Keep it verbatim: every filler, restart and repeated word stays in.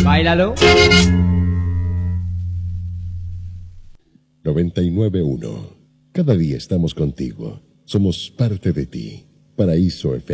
Báilalo. noventa y nueve punto uno. Cada día estamos contigo. Somos parte de ti. Paraíso F M.